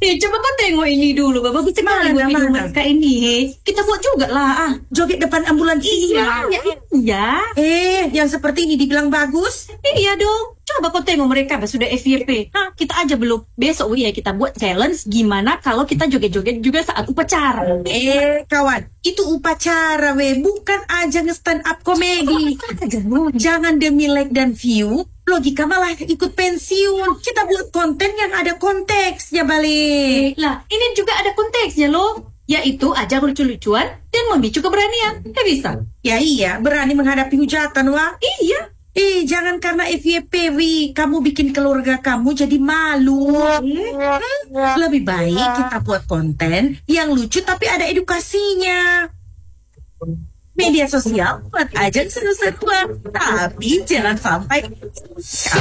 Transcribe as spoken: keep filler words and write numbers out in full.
Eh, coba kau tengok ini dulu, bagus sekali buat video mereka ini. He. Kita buat juga lah. Ah. Joget depan ambulans. Iya, iya, iya. Eh, yang seperti ini dibilang bagus? Iya dong. Coba kau tengok mereka sudah F Y P. Hah, kita aja belum. Besok ya kita buat challenge gimana kalau kita joget-joget juga saat upacara. Eh, kawan, itu upacara we, bukan aja nge-stand up komedi. Jangan demi like dan view, logika malah ikut pensiun. Kita buat konten yang ada konteksnya, balik. Lah, ini juga ada konteksnya loh. Yaitu ajak lucu-lucuan dan memicu keberanian. Ya bisa? Ya iya, berani menghadapi hujatan, wah. Iya. Eh, jangan karena F Y P, wi, kamu bikin keluarga kamu jadi malu. Hmm? Lebih baik kita buat konten yang lucu tapi ada edukasinya. Media sosial buat aja seru-seruan, tapi jangan sampai